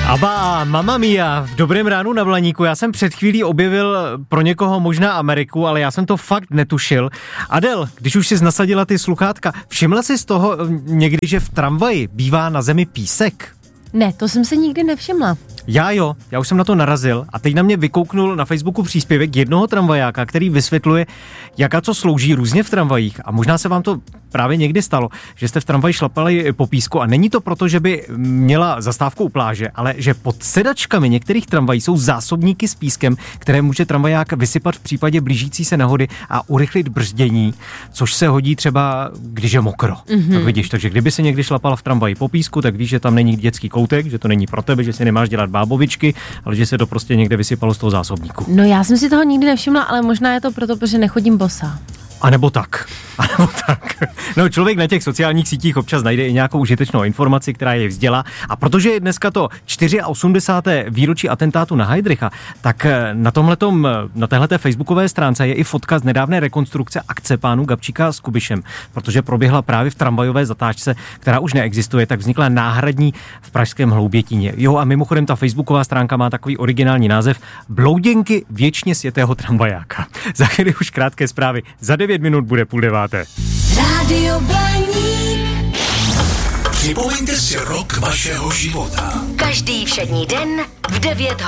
Abba, Mamma Mia, v dobrém ránu na Blaníku. Já jsem před chvílí objevil pro někoho možná Ameriku, ale já jsem to fakt netušil. Adel, když už jsi nasadila ty sluchátka, všimla jsi z toho někdy, že v tramvaji bývá na zemi písek? Ne, to jsem se nikdy nevšimla. Já už jsem na to narazil a teď na mě vykouknul na Facebooku příspěvek jednoho tramvajáka, který vysvětluje, jaká co slouží různě v tramvajích. A možná se vám to právě někdy stalo, že jste v tramvaji šlapali po písku a není to proto, že by měla zastávku u pláže, ale že pod sedačkami některých tramvají jsou zásobníky s pískem, které může tramvaják vysypat v případě blížící se nehody a urychlit brzdění, což se hodí třeba, když je mokro. Tak vidíš, takže kdyby se někdy šlapala v tramvaji po písku, tak víš, že tam není dětský koutek, že to není pro tebe, že si nemáš dělat bábovičky, ale že se to prostě někde vysypalo z toho zásobníku. No já jsem si toho nikdy nevšimla, ale možná je to proto, protože nechodím bosa. A nebo tak. No, člověk na těch sociálních sítích občas najde i nějakou užitečnou informaci, která je vzdělá. A protože je dneska to 84. výročí atentátu na Heydricha, tak na téhleté facebookové stránce je i fotka z nedávné rekonstrukce akce pánů Gabčíka s Kubišem, protože proběhla právě v tramvajové zatáčce, která už neexistuje, tak vznikla náhradní v pražském Hloubětíně. Jo, a mimochodem ta facebooková stránka má takový originální název Blouděnky věčně světého tramvajáka. Za chvíli už krátké zprávy. Za 9 minut bude 8:30. Rádio Blaník. Připomeňte si rok vašeho života. Každý všední den v 9